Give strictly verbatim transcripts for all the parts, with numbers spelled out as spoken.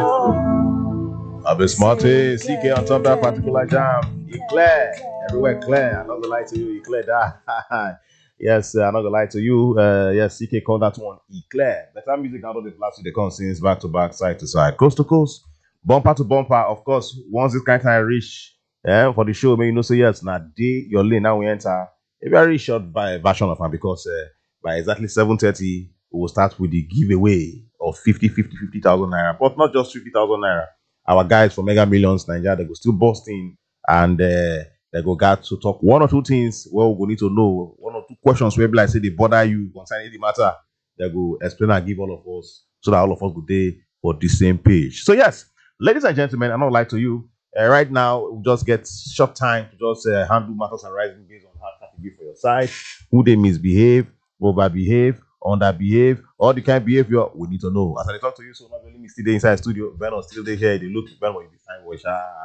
I'll be smarty, C K on top of that particular jam. Eclair, everywhere clear. I'm not gonna lie to you, Eclair. That. Yes, uh, I'm not gonna lie to you. Uh, yes, C K called that one Eclair. Better music out of the last week they come since back to back, side to side, coast to coast, bumper to bumper. Of course, once this kind of time reach, yeah, for the show, maybe you know say yes, now day your lane. Now we enter a very short by version of it because uh, by exactly seven thirty we will start with the giveaway of fifty, fifty, fifty thousand naira, but not just fifty thousand naira. Our guys from Mega Millions Nigeria, they go still bust in and uh, they go got to talk one or two things where we need to know, one or two questions where like say they bother you concerning the matter. They go explain and give all of us so that all of us go there for the same page. So yes, ladies and gentlemen, I'm not like to you. Uh, right now, we just get short time to just uh, handle matters arising based on how traffic be for your side, who they misbehave, overbehave, underbehave, all the kind of behavior we need to know. As I talk to you, so not only me still there inside the studio, Venom still there here. They look Venom will be fine. Wash.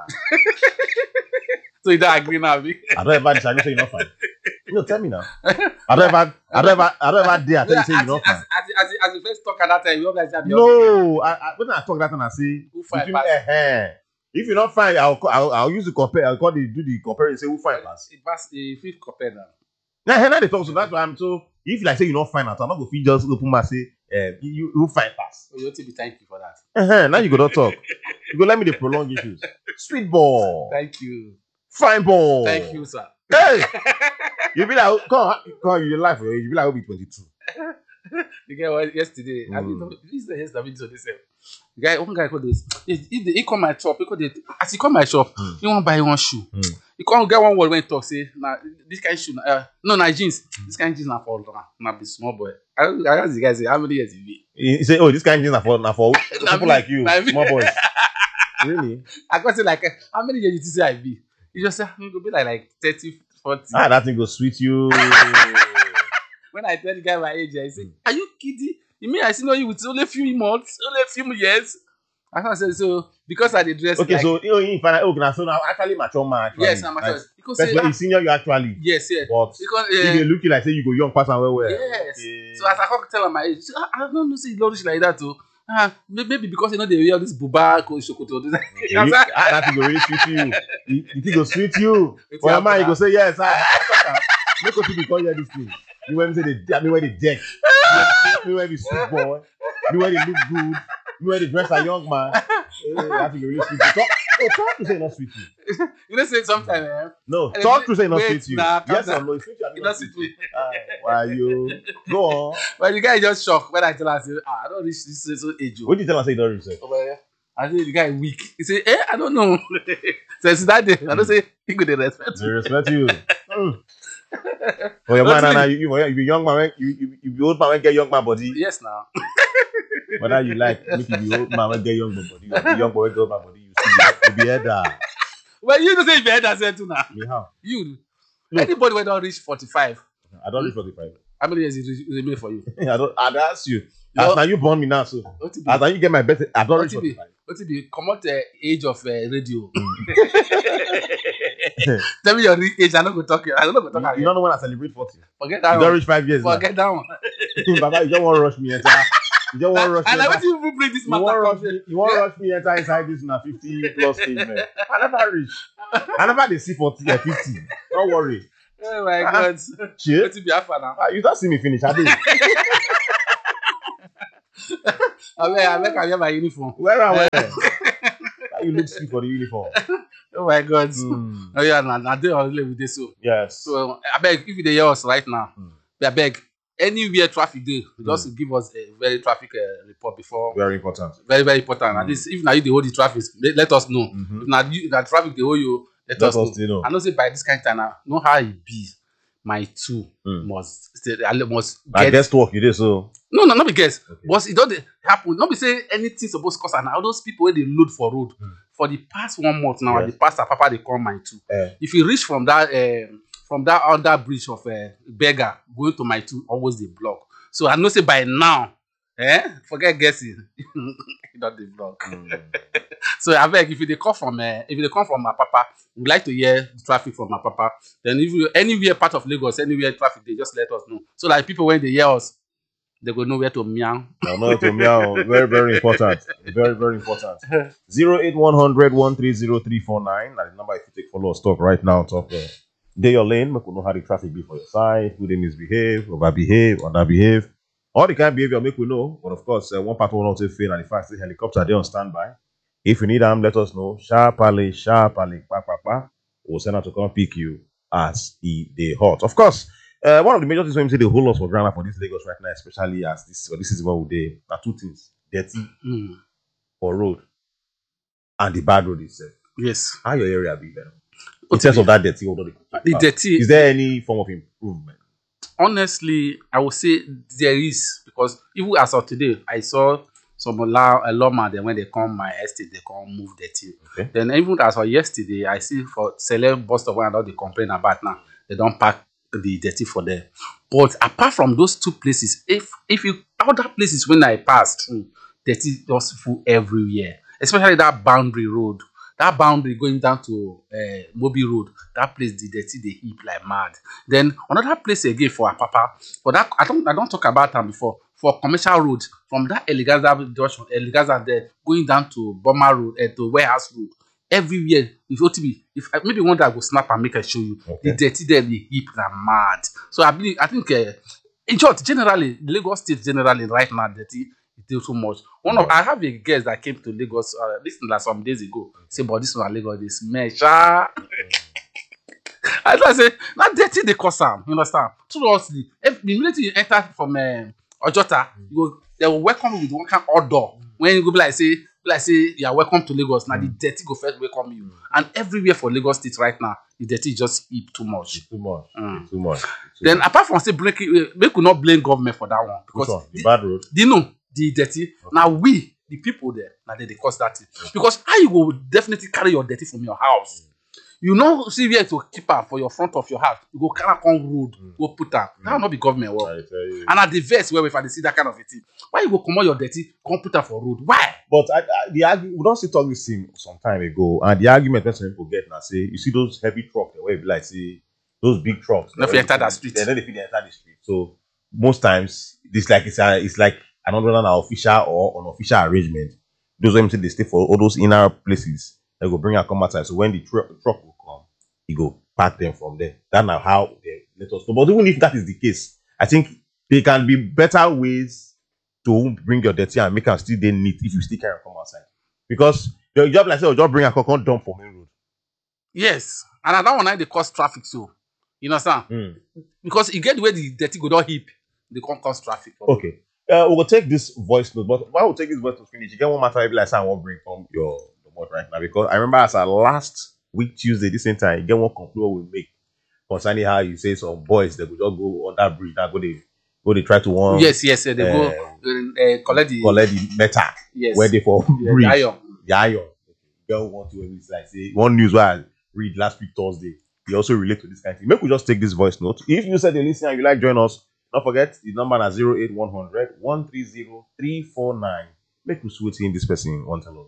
So you don't agree now, me? I don't ever disagree. Say you're not fine. You know, tell me now. I don't ever, I don't ever, I don't ever dare. I tell you say you're not fine. As, as, as, as you first talk at that time, you always have no. I, I, when I talk that time, I say who fine between, uh, if you're not fine, I'll, I'll, I'll use the compare. I'll call the do the comparison. Say who fine pass. It pass the fifth compare now. Now, now they talk so that's why I'm so. If like say you're not fine at all, I'm not going to just open my say, uh, you you fine pass. Oh, you ought to be thank you for that. Uh-huh. Now you go to talk. You go let me the prolong issues. Sweet ball. Thank you. Fine ball. Thank you, sir. Hey, you be like, come, come, you life. You be like, I'll be twenty-two. The guy was yesterday. Mm. I mean, this is yesterday. So they say, the guy, one guy called this. He, he, he come my shop. He called it. As he come my shop, Mm. he want buy one shoe. Mm. He come get one word when he talk say, nah, this kind of shoe. Uh, no, nah, jeans. Mm. This kind of jeans na for nah, nah, be small boy. I, I ask the guy say, how many years he be? He say, oh, this kind of thing for, for people like you, small boys. Really? I got say like, how many years you think say I be? He just say, I'm gonna be like like thirty, forty. Ah, that thing go sweet you. When I tell the guy my age, I say, are you kidding? You mean I see know you with only a few months, only a few years? I can't say so because I did dress. Okay, like, so you know, you find out, oh, now, so now actually mature man. Actually. Yes, I'm mature. Like, because that's say, why ah, you senior you actually. yes, yes. But Because if uh, they look you like say you go young person well well. yes. Okay. So as I can't tell her my age, so, I, I don't know say you rich like that too. Ah, maybe because you know they wear this buba, shokoto. This, Yeah, you, ah, that thing go really sweet you. The, the thing go sweet you. For your man, you go say yes. I, I make us people hear this thing. You when say the, me when they deck. Me when the sweet boy. Me when they look good. Me when they dress a young man. Hey, that thing go really sweet you. Talk, oh, talk to say not sweet you. You know say sometimes. Eh? No, talk to say not Wait, sweet you. nah, Yes calm or no? It's sweet you. You not sweet me. Ah, why you? Go on. But the guy just shocked when I tell her, I say, ah, I don't reach this so age. What did you tell her say you don't reach? Oh, yeah. I say the guy weak. He say, eh, I don't know. So since that day, I don't say he could respect. They respect you. Mm. Oh, your man, nah, nah, you, you, you be young man, when- you, you, you be old man when get young man body. Yes, now. Whether you like, make you be old man when get young man body, you be young boy when get old man body, you see, you be elder. Well, you don't say you be head and too now. Me how? You, No. anybody when don't reach forty-five, I don't reach forty-five. how many years is it remain for you? I don't. I ask you. No. As now you born me now, so What it as be? now you get my birthday, I don't What reach it be? forty-five. What it be? Come out the age of uh, radio. Tell me your re- age. I don't go talk. I don't go talk. You, again. you don't know when I celebrate forty. Forget You that don't one. reach five years. Forget that one. Now. Baba, you don't want to rush me enter. You don't want to rush me And I enter. want you to bring this You want matter. rush come. me? You want rush me enter inside this na fifty plus stage, man. I never reach. I never dey see forty or fifty. Don't worry. Oh my God. Shit. What it be happen now? Ah, you don't see me finish. I do. I mean, I make I wear my uniform. Where I wear? How you look sweet for the uniform? Oh my God. Mm. Oh yeah, now now they all live with this so. Yes. So I beg if you dey hear us right now, Mm. I beg anywhere traffic dey, just give us a very traffic uh, report before. Very important. Very very important. Mm. At least if now you dey hold the traffic, let, let us know. Mm-hmm. If now you that traffic dey hold you, let, Let us, us know. know. I know say by this kind of time now, know how e be. My two Mm. must stay, I must I get. guess work you did so. No, no, not be guess. Okay. But it don't dey happen. Not be say anything supposed cause an. All those people wey dey load for road Mm. for the past one month now, Yes. the past her papa dey come my two. Eh. If you reach from that um, from that under bridge of uh, beggar going to my two, always dey block. So I know say by now, eh, forget guessing, e don dey block. Mm. So abeg, if you dey come from uh, if you dey come from my papa, we like to hear the traffic from my papa. Then if you anywhere part of Lagos, anywhere traffic dey, just let us know. So like people when they hear us, they go know where to meow. No, no, to meow. Very, very important. Very, very important. Zero eight one hundred one three zero three four nine. That's the number if you take follow us talk right now. Talk. Uh, day your lane. Make we know how the traffic be for your side. Who they misbehave, overbehave, underbehave. All the kind of behavior make we know. But of course, uh, one part will not say fail, and the fact the helicopter they on standby. If you need them, let us know. Sharply, sharply, pa pa pa. We'll send out to come pick you as the day hot. Of course. Uh, one of the major things when we say the whole lot for ground for this Lagos right now, especially as this so this is what we do. Are two things: dirty Mm. for road and the bad road itself. Yes. How your area be then? In terms of that dirty, although the, The dirty. is there any form of improvement? Honestly, I would say there is, because even as of today, I saw some law a lawman then when they come my estate, they come move dirty. Okay. Then even as of yesterday, I see for celeb bus stop where they complain about now, they don't pack the dirty for them. But apart from those two places, if if you other places when I passed through, dirty just full everywhere, especially that boundary road. That boundary going down to uh, Mobi Road, that place the dirty they heap like mad. Then another place again for Apapa, for that I don't I don't talk about them before. For commercial road from that Elegaza junction, Elegaza there going down to Boma Road and uh, to Warehouse Road, everywhere. If O T B, if uh, maybe one day I go snap and make I show you Okay. the dirty there they heap like mad. So I believe I think uh, in short, generally Lagos State generally right now dirty. It do so much. One of I have a guest that came to Lagos uh, this like some days ago. Say, but this one Lagos they smell. Sha. I just say not dirty they cause am. You understand? Seriously, if the minute you enter from uh, Ojota, you go they will welcome you with one kind of odor. When you go be like say, be like say you are welcome to Lagos. Now the dirty go first welcome you. And everywhere for Lagos State right now, the dirty just heap too much. It's too much. Mm. It's too much. It's too Then much. apart from say breaking, we could not blame government for that one Which because one? The the- bad road. do you know the dirty? Now we, the people there, now they, they cause that thing. Because how you will definitely carry your dirty from your house. You know, see where to keep her for your front of your house. You go carry on road, go put her. That will not be government work. I tell you. And at the verse where if I dey see that kind of a thing, why you go come out your dirty, come put her for road? Why? But I, I, the argu- we don't still talk this thing some time ago, and the argument that some people get now say, you see those heavy trucks, where it be like say those big trucks, Not they fit enter fit- that street. They, they fit enter the street. So most times, this like it's a, it's like another an official or unofficial arrangement. Those women say they stay for all those inner places. They go bring her come outside. So when the truck truck will come, he go pack them from there. That's now how they let us know. But even if that is the case, I think there can be better ways to bring your dirty and make her still dey neat if you still carry am come outside. Because your job like say your job bring her come come dump for main road. Yes. And at that one, now they cause traffic so. You understand? Mm. Because you get where the dirty go down heap, they can't cause traffic. For Okay. Uh, we will take this voice note, but while we take this voice note finish, you get one matter I be like say I won't bring from your the board right now because I remember as our last week Tuesday this same time, you get one complaint we make concerning how you say some boys they could just go on that bridge now go they go they try to one Yes, yes, yes. They go uh, collect the collect the metal yes. where they for Yeah, bridge. the iron. The iron. Okay. You don't want to it's like say one news where I read last week Thursday. You also relate to this kind of thing. Maybe we just take this voice note. If you said you listen and you like join us, don't forget the number is zero eight one hundred one three zero three four nine. Make we switch in this person one tell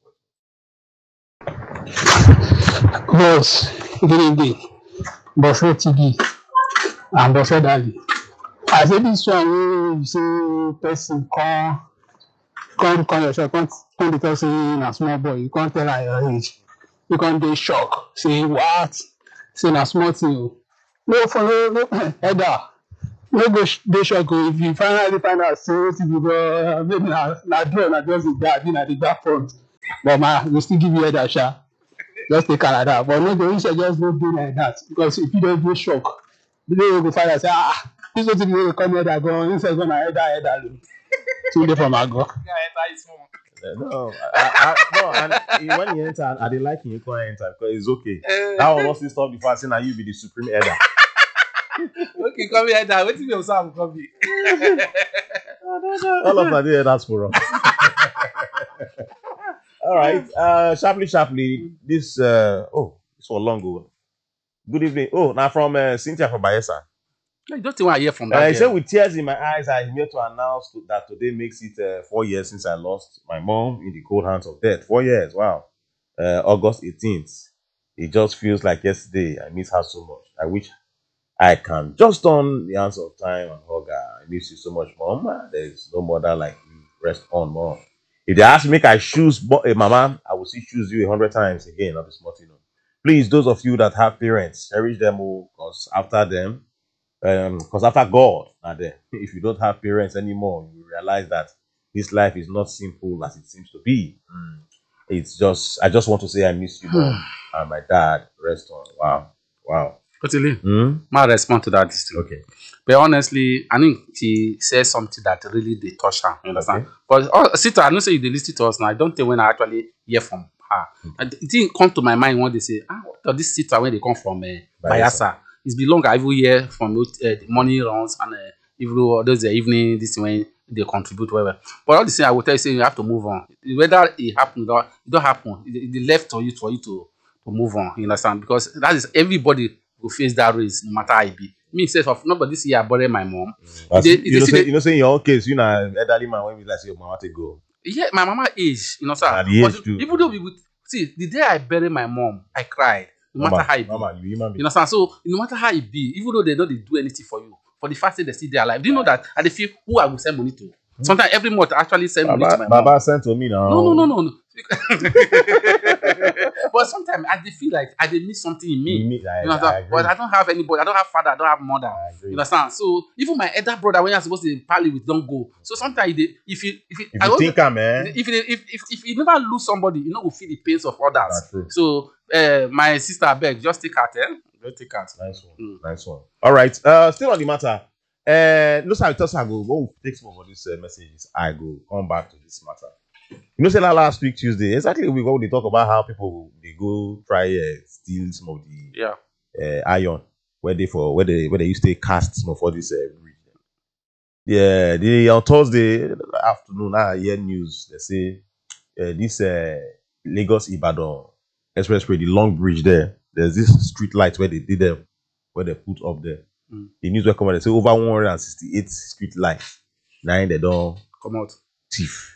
us. Boss, good evening. Boss T V and Boss Dali. I say this one wey you say person come come come yourself come come dey talk say na small boy you come tell her your age you come dey shock say what say na small thing o no follow no elder no go sh- dey shock o if you finally find out say wetin be the maybe na na draw na just the guy abi na the back front but ma go still give you elder sha just take am like that but no go reach there just go do like that because if you don dey shock the day wey you go find out say ah this wetin be wey dey call me elder gan inside gan na elder elder o too dey from ago. Uh, no, I, I, no, and when you enter, I didn't like you come enter because it's okay. That will not still stop the fact saying that you be the supreme elder. Okay, come here, that. Wait till you say come here. All of that, yeah, that's for us. All right, uh, sharply, sharply. This, uh, oh, it's for long ago. Good evening. Oh, now from uh, Cynthia from Bayelsa. You don't think what I hear from Uh, that I girl. said with tears in my eyes, I'm here to announce to, that today makes it uh, four years since I lost my mom in the cold hands of death. Four years, wow. Uh, August eighteenth. It just feels like yesterday. I miss her so much. I wish I can just turn the hands of time and hug her. I miss you so much, mom. There's no mother like you. Rest on, mom. If they ask me, make I choose, but hey, mama, I will still choose you a hundred times again. Not be smart, you know. Please, those of you that have parents, cherish them, because after them, um, because after God, are there. If you don't have parents anymore, you realize that this life is not simple as it seems to be. Mm. It's just, I just want to say I miss you, mom, and my dad. Rest on. Wow, wow. Totally. Mm? My response to that is true. Okay. But honestly, I think she says something that really they touch her. You understand? Okay. But oh, Sita, I know say you dey listen to us now. I don't think when I actually hear from her. Mm. And it didn't come to my mind when they say, ah, what are this Sita when they come from uh, Bayelsa. Bayelsa? It's been long I even hear from uh, the morning runs and uh, even though those uh, evening this when they contribute well. But all the same, I will tell you, say you have to move on. Whether it happen or it don't happen, it, it left for you for you to, to move on. You understand? Because that is everybody will face that race, no matter how it be. Me say of nobody this year I buried my mom. Mm. They- you, know, they- say, they- you know, say in your own case, you know, elderly man when we like say your mama to go. Yeah, my mama age, you know, sir. And the But age too. even though we would see the day I buried my mom, I cried. No Mama, matter how it be. mama, you human being. You understand? So no matter how it be, even though they know they do anything for you, for the fact that they still there alive, do you know that I dey feel who I will send money to? Sometimes every month I actually send money to Baba, my mom. Baba sent to me now. No, no, no, no, no. But sometimes I dey feel like I dey miss something in me. You mean- I- You understand? I agree. But I don't have anybody. I don't have father. I don't have mother. I agree. You understand? So even my elder brother, when you're supposed to pally with, don't go. So sometimes they, if you if you, If I you always- think am, man. if, you- if if if you never lose somebody, you know will feel the pains of others. That's true. So uh, my sister beg, just take her, eh? Just take her. Nice one. Mm. Nice one. All right. Uh, still on the matter. Uh, no, sir, just I go. We'll take some of these uh, messages. I go come back to this matter. You know, say that last week Tuesday, exactly we go. They talk about how people they go try uh, steal some of the Yeah. uh, iron where they for where they where they used to cast some for this uh, bridge. Yeah, the on Thursday afternoon, I hear news. They say uh, this uh, Lagos Ibadan Expressway, the long bridge there. There's this street light where they did them, where they put up there. Mm. The news will come and they say over one hundred sixty-eight street lights. Nine they don't Come out. thief.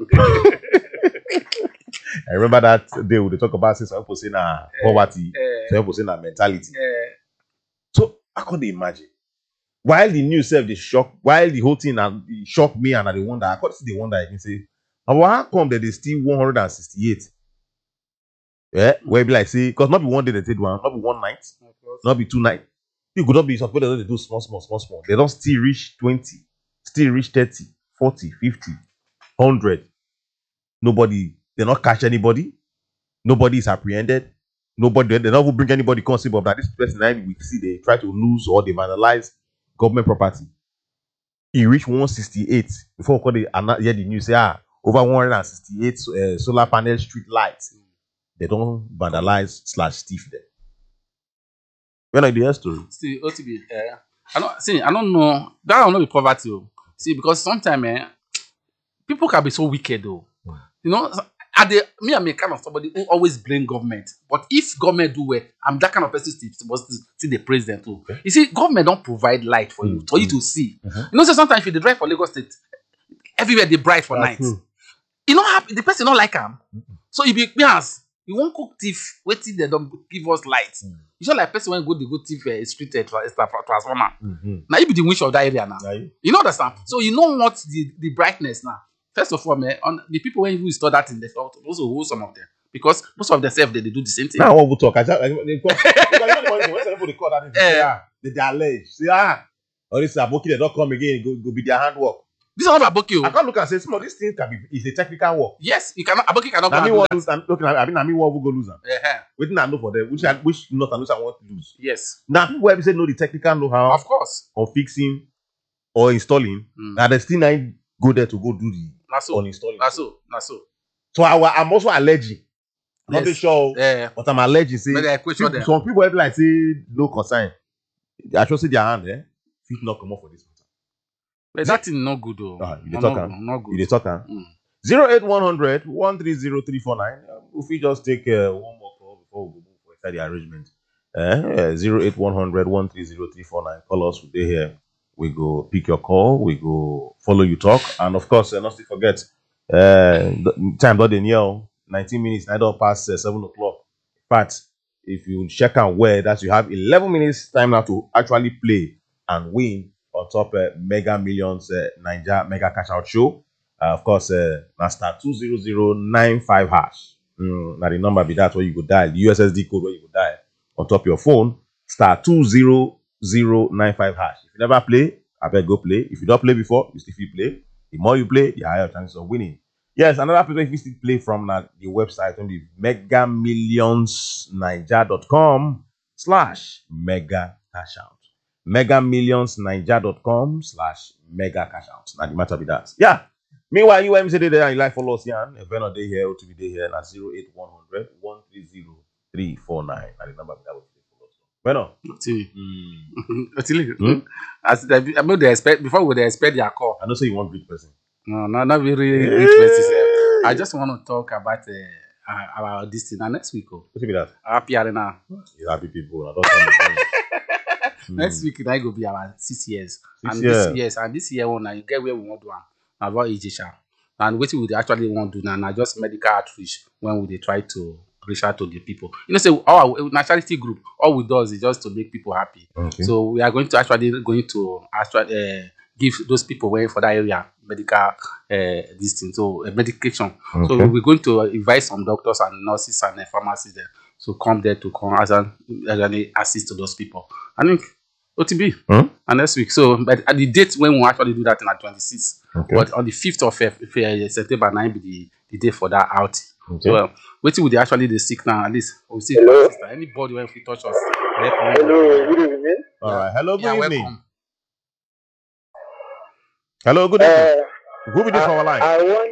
I remember that day when they talk about say some people say na poverty, Eh, some people say na mentality. eh, So I can't imagine. While the news self they shock, while the whole thing and it shock me and I dey wonder, I can't see the wonder I can say, and how come that they steal one hundred sixty-eight? Yeah, where it be like say, because not be one day they take one, not be one night, of course. not be two nights. You could not be something that they do small, small, small, small. They don't still reach twenty, still reach thirty, forty, fifty, one hundred. Nobody, they not catch anybody. Nobody is apprehended. Nobody, they don't even bring anybody concept of that. This person that we see they try to lose or they vandalize government property. He reached one sixty-eight before we call the ana- hear the news say ah over one hundred sixty-eight uh, solar panel street lights. They don't vandalize slash thief them. When I the story. See, O T B, eh, I don't see. I don't know. That will not be poverty. Oh. See, because sometimes eh, people can be so wicked though. Mm. You know, are they, me, I'm a kind of somebody who always blame government. But if government do well, I'm that kind of person still supposed to see the president too. Okay. You see, government don't provide light for you, Mm, for you mm. to see. Mhm. You know, so sometimes if you dey drive for Lagos State, everywhere they bright for night. You know, have the person don't like them. So if you be as you won't cook thief, wait till they don't give us light. Mm. You just like person when go the go thief a street uh, tra- tra- transformer. Mm-hmm. Now you be the wish of that area now. Now you- You know understand? So you know what the, the brightness now. First of all, man, on the people when you install that in the also hold some of them. Because most of themselves they, they do the same thing. Now I want to talk. I just, I, they come, because you know the funny thing, when some people they call that, they say, Eh. ah, they, they allege. Say, ah, or this Aboki, they don't come again, go, go be their handwork. This is not about Aboki. I oh. can't look and say, some of these things can be, it's a technical work. Yes, you cannot Aboki cannot go Now me and do want that. lose, and look, I mean, I mean, want to go lose them. Eh-heh. Waiting I know for them, which I, which not and which I want to lose. Yes, Now people ever say know the technical know-how of course. on fixing or installing, Mm. and they still not go there to go do the That's so. uninstalling. That's so. That's so. So I, wa- I'm also allergic. I'm not Yes. sure, Eh, but I'm allergic. Say, but I question people, them. some people ever like say no concern. I should say their hand, eh? Fit not come up for this matter. But that thing not good though. Ah, you dey No, talk no, am? not good. You dey talk am? Mm. zero eight one hundred one three zero three four nine. If we just take uh, one more call before we go move for inside the arrangement. Uh, zero eight one hundred one three zero three four nine. Call us today here. We go pick your call. We go follow you talk. And of course, uh, not to forget, uh, the time not in here. nineteen minutes, I don't pass uh, seven o'clock. In fact, if you check out where that you have eleven minutes time now to actually play and win on top uh, Mega Millions uh, Ninja Mega Cash Out Show. Uh, of course, uh, now star two zero zero nine five hash. Mm, now the number be that where you go dial. The U S S D code where you go dial on top of your phone. Star two zero zero nine five hash. If you never play, I bet go play. If you don't play before, you still play. The more you play, the higher chances of winning. Yes, another place if you still play from uh, the website on the mega millions ninja dot com slash mega cash out. mega millions ninja dot com slash mega cash out. Now the matter be that. Yeah. Meanwhile, you M C D there and you like follow us here. If you're not there here, O T V day here at zero eight one hundred one three zero three four nine. Now the number that will follow us. Bueno. Otili. Otili. Hmm? As I mean, they expect before we they expect their call. I know say you want great person. No, no, not really great person. I just want to talk about uh, uh, about this thing. Now next week, oh. What be that? Happy Arena. You happy people. I don't know. Next week, that go be about six years. Six and years. this yes, and this year one, now you get where we want to do. About Ejisha. And what we actually want to do now, now just medical outreach when we they try to reach out to the people. You know, say our nationality group, all we do is just to make people happy. Okay. So we are going to actually going to actually uh, give those people way for that area medical uh, this thing, so uh, medication. Okay. So we're going to invite some doctors and nurses and uh, pharmacists there to come there to come as an actually assist to those people. I think O T B Hmm? and next week. So, but at the date when we actually do that in at twenty-sixth, Okay. but on the fifth of uh, September, nine be the, the day for that outing. Okay. So, uh, waiting with the actually the sick now. At least we see Hello? sister. Anybody when we touch us. help me. Hello, good evening. All right. Hello, good Yeah, evening. welcome. Hello, good evening. Uh, Who be this for our line? I won.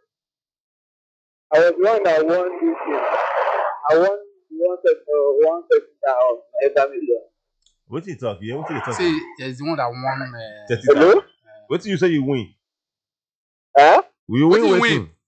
I was one that won this year. I won one person, uh, one person down every million. What you talk? Yeah, what you talk? See, there's the one that won. Uh, thirty Hello? thousand. What do you say you win? Huh? Will you What win? do you wetin? win?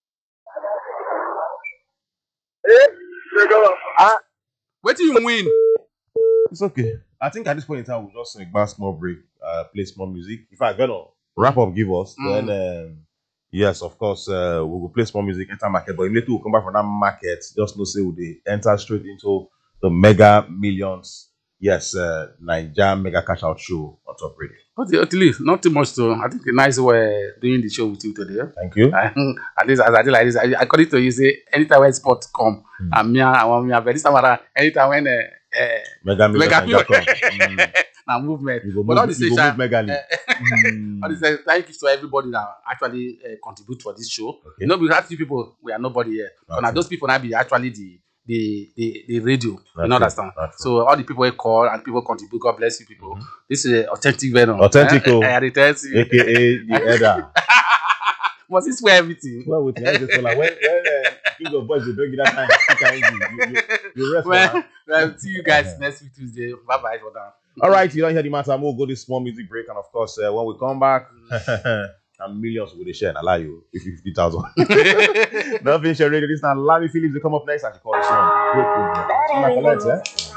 Eh? You go. Ah, what do you win? It's okay. I think at this point in time, we'll just take a small break, uh, play small music. In fact, gonna wrap up, give us. Mm. Then, um, yes, of course, uh, we will play small music, enter market. But immediately we'll come back from that market. Just no say we enter straight into the Mega Millions. Yes, uh, Ninja Mega Cash Out Show on Top Radio. But at least not too much. To I think a nice way doing the show with you today. Thank you. At least as I did like this, I, according to you, say anytime when sports come, Mm. and me, I want me a very similar. Anytime when uh, uh, Mega Millions Mega Ninja come. Mm. now movement. You go But all move, the you same go time, move Mega League. uh, all the same, thank you to everybody that actually uh, contribute for this show. Okay. You know, we have few people, we are nobody here. So now That's those people now be actually the the the, the radio. That's you know, understand? That's So all the people who call and people contribute. God bless you, people. Mhm. This is uh, authentic venom. Authentic, Eh? oh. I, I, I tell you. A K A the Elder. Must this swear everything? Well, with the so like when when uh, King of Boys they don't get that time, you can you, you, you rest. Well, man. well, see you guys next week Tuesday. Bye bye for now. All right, you don't hear the matter. We'll go this small music break, and of course, uh, when we come back, and millions will be shared. I lie you, fifty thousand. Nothing share radio. This now Larry Phillips will come up next. I should call this one. Great program. So, like, let's, eh?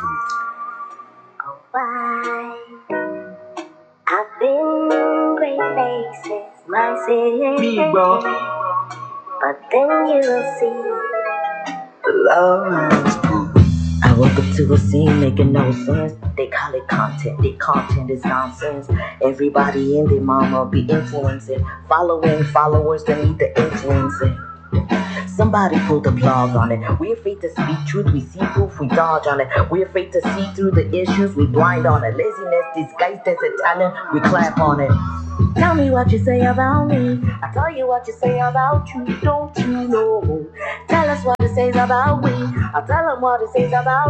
I've been great places, my city, but then you'll see love is cool. I woke up to a scene making no sense. They call it content, the content is nonsense. Everybody in their mama be influencing, following followers that need the influencing. Somebody pull the plug on it. We're afraid to speak truth, we see proof, we dodge on it. We're afraid to see through the issues, we blind on it. Laziness disguised as a talent, we clap on it. Tell me what you say about me, I tell you what you say about you, don't you know? Tell us what it says about we, I tell them what it says about